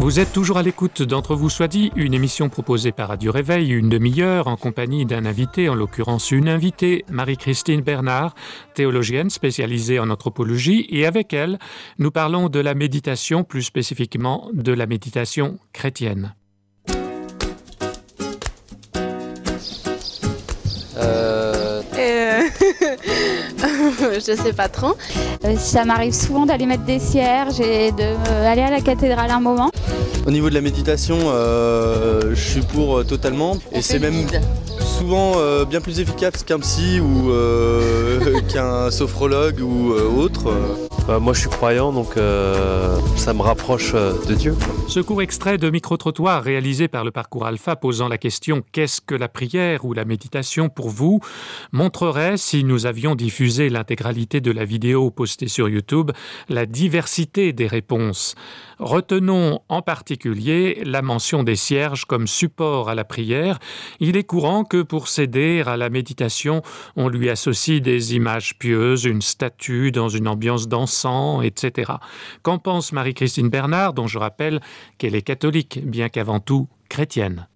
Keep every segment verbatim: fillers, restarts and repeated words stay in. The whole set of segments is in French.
Vous êtes toujours à l'écoute d'Entre vous soit dit, une émission proposée par Radio Réveil, une demi-heure en compagnie d'un invité, en l'occurrence une invitée, Marie-Christine Bernard, théologienne spécialisée en anthropologie, et avec elle, nous parlons de la méditation, plus spécifiquement de la méditation chrétienne. Euh... Euh... je sais pas trop. Euh, ça m'arrive souvent d'aller mettre des cierges et d'aller à la cathédrale un moment. Au niveau de la méditation, euh, je suis pour euh, totalement. On et c'est même vide. souvent euh, bien plus efficace qu'un psy ou euh, qu'un sophrologue ou euh, autre. Euh, moi je suis croyant, donc euh, ça me rapproche euh, de Dieu. Ce court extrait de Micro-trottoir réalisé par le Parcours Alpha posant la question « Qu'est-ce que la prière ou la méditation pour vous ?» montrerait, si nous avions diffusé l'intégralité de la vidéo postée sur YouTube, la diversité des réponses. Retenons en particulier la mention des cierges comme support à la prière. Il est courant que pour s'aider à la méditation, on lui associe des images pieuses, une statue dans une ambiance d'encens, et cetera. Qu'en pense Marie-Christine Bernard, dont je rappelle qu'elle est catholique, bien qu'avant tout chrétienne?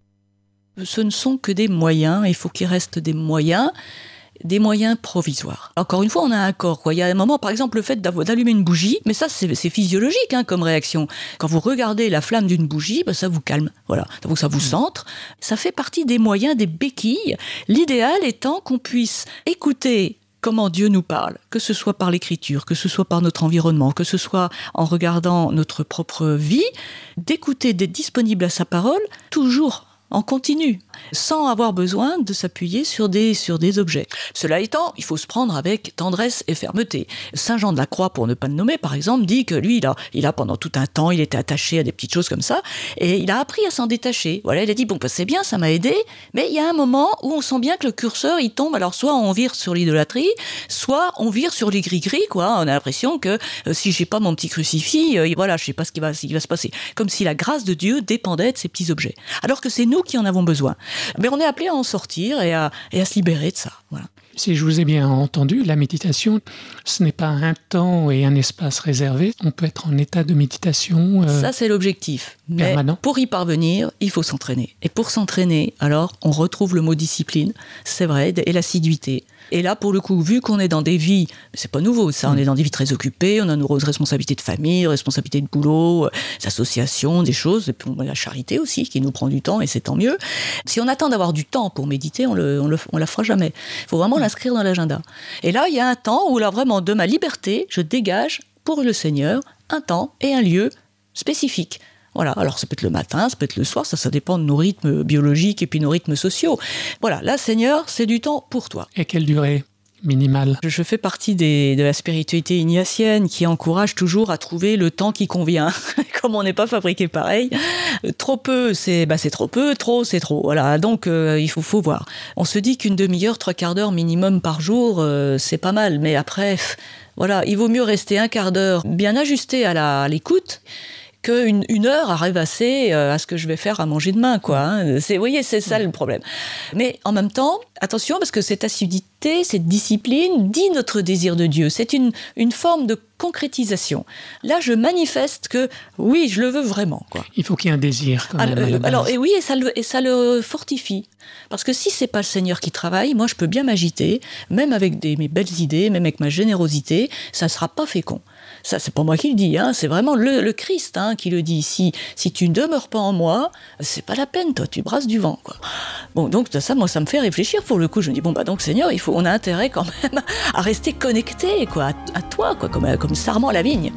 Ce ne sont que des moyens, il faut qu'il reste des moyens. Des moyens provisoires. Encore une fois, on a un corps, quoi. Il y a un moment, par exemple, le fait d'allumer une bougie, mais ça, c'est, c'est physiologique hein, comme réaction. Quand vous regardez la flamme d'une bougie, ben, ça vous calme, voilà. Donc ça vous centre. Ça fait partie des moyens, des béquilles. L'idéal étant qu'on puisse écouter comment Dieu nous parle, que ce soit par l'écriture, que ce soit par notre environnement, que ce soit en regardant notre propre vie, d'écouter, d'être disponible à sa parole, toujours en continu, sans avoir besoin de s'appuyer sur des, sur des objets. Cela étant, il faut se prendre avec tendresse et fermeté. Saint Jean de la Croix, pour ne pas le nommer, par exemple, dit que lui, il a, il a pendant tout un temps, il était attaché à des petites choses comme ça, et il a appris à s'en détacher. Voilà, il a dit, bon, bah, c'est bien, ça m'a aidé, mais il y a un moment où on sent bien que le curseur, il tombe, alors soit on vire sur l'idolâtrie, soit on vire sur les gris-gris, quoi. On a l'impression que euh, si j'ai pas mon petit crucifix, euh, voilà, je sais pas ce qui va, ce qui va se passer. Comme si la grâce de Dieu dépendait de ces petits objets. Alors que c'est nous qui en avons besoin. Mais on est appelé à en sortir et à, et à se libérer de ça. Voilà. Si je vous ai bien entendu, la méditation, ce n'est pas un temps et un espace réservé. On peut être en état de méditation euh, Ça, c'est l'objectif. Mais permanent. Pour y parvenir, il faut s'entraîner. Et pour s'entraîner, alors, on retrouve le mot discipline, c'est vrai, et l'assiduité. Et là, pour le coup, vu qu'on est dans des vies, c'est pas nouveau ça, on est dans des vies très occupées, on a nos responsabilités de famille, responsabilités de boulot, euh, des associations, des choses, et puis on a la charité aussi qui nous prend du temps, et c'est tant mieux. Si on attend d'avoir du temps pour méditer, on le, on le, on la fera jamais. Il faut vraiment l'inscrire dans l'agenda. Et là, il y a un temps où là, vraiment, de ma liberté, je dégage pour le Seigneur un temps et un lieu spécifiques. Voilà, alors ça peut être le matin, ça peut être le soir, ça, ça dépend de nos rythmes biologiques et puis nos rythmes sociaux. Voilà, là, Seigneur, c'est du temps pour toi. Et quelle durée minimale? Je fais partie des, de la spiritualité ignatienne qui encourage toujours à trouver le temps qui convient. Comme on n'est pas fabriqué pareil, trop peu, c'est, bah, c'est trop peu, trop, c'est trop. Voilà, donc euh, il faut, faut voir. On se dit qu'une demi-heure, trois quarts d'heure minimum par jour, euh, c'est pas mal. Mais après, voilà, il vaut mieux rester un quart d'heure bien ajusté à, la, à l'écoute qu'une une heure à rêvasser euh, à ce que je vais faire à manger demain, quoi. Hein. C'est, vous voyez, c'est ça le problème. Mais en même temps, attention, parce que cette assiduité, cette discipline dit notre désir de Dieu. C'est une, une forme de concrétisation. Là, je manifeste que, oui, je le veux vraiment, quoi. Il faut qu'il y ait un désir, quand même, alors, à la base. alors, et oui, et ça, le, et ça le fortifie. Parce que si c'est pas le Seigneur qui travaille, moi, je peux bien m'agiter, même avec des, mes belles idées, même avec ma générosité, ça ne sera pas fécond. Ça, c'est pas moi qui le dis, hein, c'est vraiment le, le Christ hein, qui le dit. Si, si tu ne demeures pas en moi, c'est pas la peine, toi, tu brasses du vent, quoi. Bon, donc ça, moi, ça me fait réfléchir. Pour le coup, je me dis, bon, bah donc, Seigneur, il faut, on a intérêt quand même à rester connecté, quoi, à, à toi, quoi, comme, comme sarment à la vigne.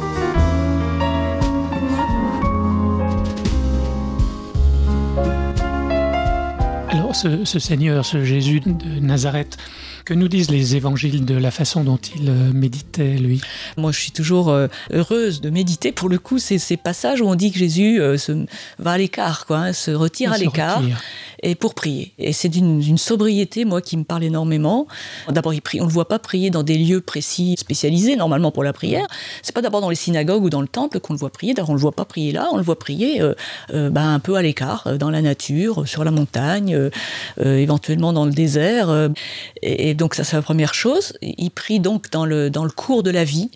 Alors, ce, ce Seigneur, ce Jésus de Nazareth, que nous disent les évangiles de la façon dont il euh, méditait, lui? Moi, je suis toujours euh, heureuse de méditer. Pour le coup, c'est ces passages où on dit que Jésus euh, se, va à l'écart, quoi, hein, se retire il à se l'écart. Retire. Et pour prier. Et c'est d'une, d'une sobriété, moi, qui me parle énormément. D'abord, il prie, on ne le voit pas prier dans des lieux précis, spécialisés, normalement, pour la prière. C'est pas d'abord dans les synagogues ou dans le temple qu'on le voit prier. D'ailleurs, on le voit pas prier là, on le voit prier euh, euh, ben, un peu à l'écart, euh, dans la nature, sur la montagne, euh, euh, éventuellement dans le désert. Euh, et, et donc, ça, c'est la première chose. Il prie donc dans le, dans le cours de la vie.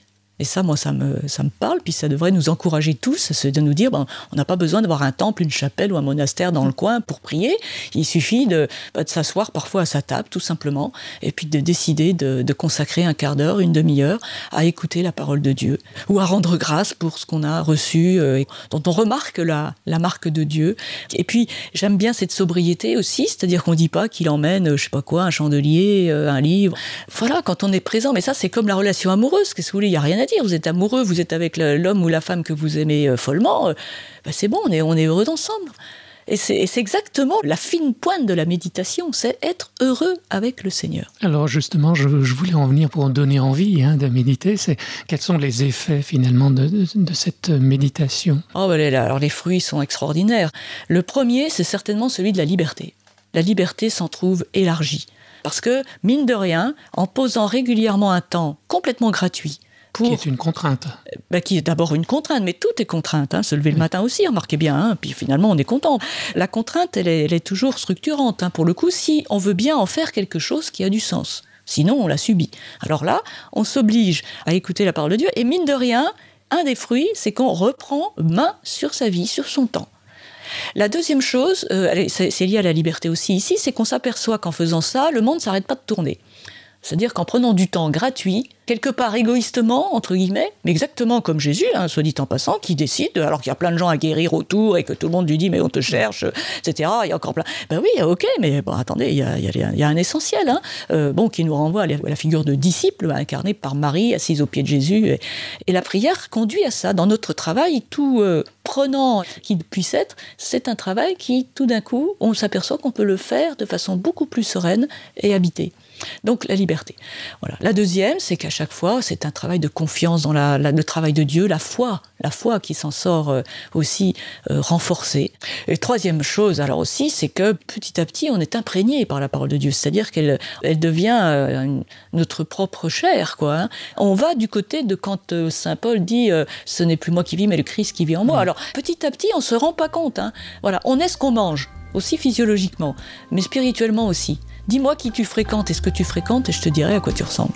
Et ça, moi, ça me, ça me parle, puis ça devrait nous encourager tous, c'est de nous dire, ben, on n'a pas besoin d'avoir un temple, une chapelle ou un monastère dans le coin pour prier. Il suffit de, de s'asseoir parfois à sa table, tout simplement, et puis de décider de, de consacrer un quart d'heure, une demi-heure à écouter la parole de Dieu, ou à rendre grâce pour ce qu'on a reçu, euh, dont on remarque la, la marque de Dieu. Et puis, j'aime bien cette sobriété aussi, c'est-à-dire qu'on ne dit pas qu'il emmène, je sais pas quoi, un chandelier, euh, un livre. Voilà, quand on est présent, mais ça, c'est comme la relation amoureuse, qu'est-ce que vous voulez, il n'y a rien à dire. Vous êtes amoureux, vous êtes avec l'homme ou la femme que vous aimez euh, follement, euh, ben c'est bon, on est, on est heureux ensemble. Et c'est, et c'est exactement la fine pointe de la méditation, c'est être heureux avec le Seigneur. Alors justement, je, je voulais en venir pour donner envie hein, de méditer. C'est, quels sont les effets finalement de, de, de cette méditation ? Oh, ben là, alors les fruits sont extraordinaires. Le premier, c'est certainement celui de la liberté. La liberté s'en trouve élargie. Parce que, mine de rien, en posant régulièrement un temps complètement gratuit, Pour, qui est une contrainte. Ben, qui est d'abord une contrainte, mais tout est contrainte. Hein. Se lever le matin aussi, remarquez bien. Hein. Puis finalement, on est content. La contrainte, elle est, elle est toujours structurante. Hein. Pour le coup, si on veut bien en faire quelque chose qui a du sens. Sinon, on la subit. Alors là, on s'oblige à écouter la parole de Dieu. Et mine de rien, un des fruits, c'est qu'on reprend main sur sa vie, sur son temps. La deuxième chose, euh, c'est, c'est lié à la liberté aussi ici, c'est qu'on s'aperçoit qu'en faisant ça, le monde ne s'arrête pas de tourner. C'est-à-dire qu'en prenant du temps gratuit, quelque part égoïstement, entre guillemets, mais exactement comme Jésus, hein, soit dit en passant, qui décide, alors qu'il y a plein de gens à guérir autour et que tout le monde lui dit « mais on te cherche », et cetera. Il y a encore plein... Ben oui, ok, mais bon, attendez, il y a, il y a, il y a un essentiel, hein, euh, bon, qui nous renvoie à la, à la figure de disciple incarnée par Marie, assise aux pieds de Jésus. Et, et la prière conduit à ça. Dans notre travail, tout euh, prenant qu'il puisse être, c'est un travail qui, tout d'un coup, on s'aperçoit qu'on peut le faire de façon beaucoup plus sereine et habitée. Donc la liberté. Voilà. La deuxième, c'est qu'à chaque fois, c'est un travail de confiance dans la, la, le travail de Dieu, la foi, la foi qui s'en sort euh, aussi euh, renforcée. Et troisième chose, alors aussi, c'est que petit à petit, on est imprégné par la parole de Dieu, c'est-à-dire qu'elle elle devient euh, une, notre propre chair, quoi. Hein. On va du côté de quand euh, saint Paul dit euh, « ce n'est plus moi qui vis, mais le Christ qui vit en moi ». Alors petit à petit, on se rend pas compte. Hein. Voilà, on est ce qu'on mange, aussi physiologiquement, mais spirituellement aussi. Dis-moi qui tu fréquentes et ce que tu fréquentes et je te dirai à quoi tu ressembles.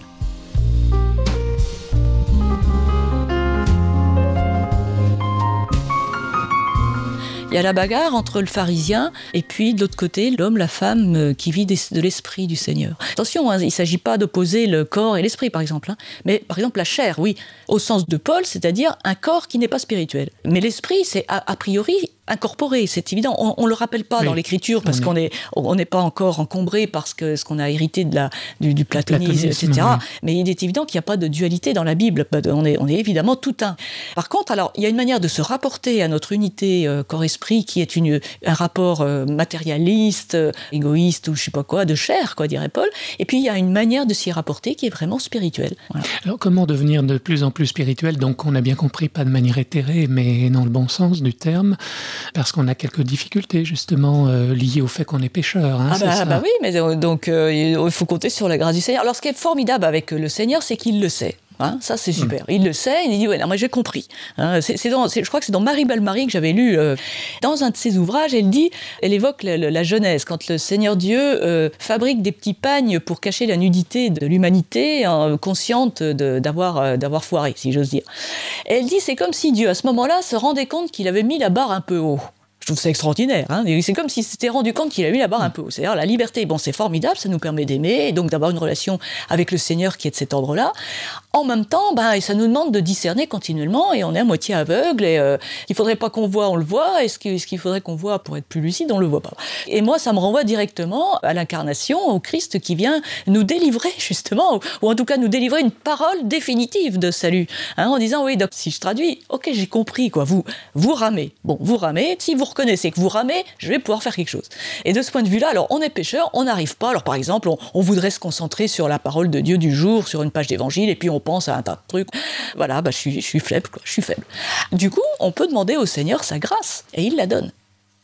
Il y a la bagarre entre le pharisien et puis de l'autre côté, l'homme, la femme qui vit de l'esprit du Seigneur. Attention, hein, il ne s'agit pas d'opposer le corps et l'esprit, par exemple. Hein, mais par exemple, la chair, oui, au sens de Paul, c'est-à-dire un corps qui n'est pas spirituel. Mais l'esprit, c'est a, a priori incorporé, c'est évident. On ne le rappelle pas oui. dans l'écriture parce oui. qu'on est, on n'est pas encore encombré parce que ce qu'on a hérité de la, du, du platonisme, platonisme, et cetera. Oui. Mais il est évident qu'il n'y a pas de dualité dans la Bible. On est, on est évidemment tout un. Par contre, alors, il y a une manière de se rapporter à notre unité euh, corps-esprit qui est une, un rapport euh, matérialiste, euh, égoïste ou je sais pas quoi, de chair, quoi, dirait Paul. Et puis, il y a une manière de s'y rapporter qui est vraiment spirituelle. Voilà. Alors, comment devenir de plus en plus spirituel ? Donc, on a bien compris, pas de manière éthérée, mais dans le bon sens du terme. Parce qu'on a quelques difficultés, justement, euh, liées au fait qu'on est pécheur. Hein, ah, bah, bah oui, mais donc euh, il faut compter sur la grâce du Seigneur. Alors, ce qui est formidable avec le Seigneur, c'est qu'il le sait. Hein, ça, c'est super. Mmh. Il le sait, il dit, ouais, non, mais j'ai compris. Hein, c'est, c'est dans, c'est, je crois que c'est dans Marie-Belle-Marie que j'avais lu, euh, dans un de ses ouvrages, elle dit, elle évoque la, la, la Genèse, quand le Seigneur Dieu euh, fabrique des petits pagnes pour cacher la nudité de l'humanité, hein, consciente de, d'avoir, euh, d'avoir foiré, si j'ose dire. Et elle dit, c'est comme si Dieu, à ce moment-là, se rendait compte qu'il avait mis la barre un peu haut. Je trouve ça extraordinaire. Hein. C'est comme s'il s'était rendu compte qu'il a mis la barre un peu haut. C'est-à-dire la liberté, bon, c'est formidable, ça nous permet d'aimer, et donc d'avoir une relation avec le Seigneur qui est de cet ordre-là. En même temps, ben, ça nous demande de discerner continuellement, et on est à moitié aveugle, et euh, il ne faudrait pas qu'on voit, on le voit, et ce qu'il, ce qu'il faudrait qu'on voit pour être plus lucide, on ne le voit pas. Et moi, ça me renvoie directement à l'incarnation, au Christ qui vient nous délivrer, justement, ou en tout cas nous délivrer une parole définitive de salut, hein, en disant, oui, donc, si je traduis, ok, j'ai compris, quoi, vous, vous ramez. Bon, vous ramez, si vous reconnaissez que vous ramez, je vais pouvoir faire quelque chose. Et de ce point de vue-là, alors, on est pécheur, on n'arrive pas, alors par exemple, on, on voudrait se concentrer sur la parole de Dieu du jour, sur une page d'évangile, et puis on pense à un tas de trucs. Voilà, bah, je suis, je suis faible, quoi, je suis faible. Du coup, on peut demander au Seigneur sa grâce, et il la donne.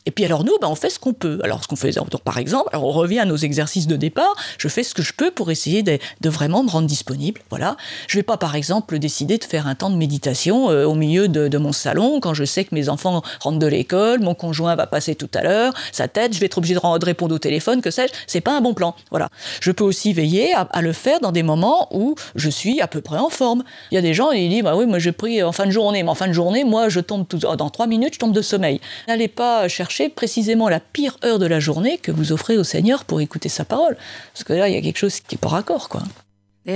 Et puis alors nous, ben, on fait ce qu'on peut. Alors ce qu'on fait, donc, par exemple, alors on revient à nos exercices de départ, je fais ce que je peux pour essayer de, de vraiment me rendre disponible. Voilà. Je ne vais pas par exemple décider de faire un temps de méditation euh, au milieu de, de mon salon quand je sais que mes enfants rentrent de l'école, mon conjoint va passer tout à l'heure, sa tête, je vais être obligée de, de répondre au téléphone, que sais-je, c'est pas un bon plan. Voilà. Je peux aussi veiller à, à le faire dans des moments où je suis à peu près en forme. Il y a des gens, ils disent, bah oui, moi j'ai pris en fin de journée, mais en fin de journée, moi je tombe tout, dans trois minutes, je tombe de sommeil. N'allez pas chercher précisément la pire heure de la journée que vous offrez au Seigneur pour écouter sa parole. Parce que là, il y a quelque chose qui n'est pas raccord, quoi.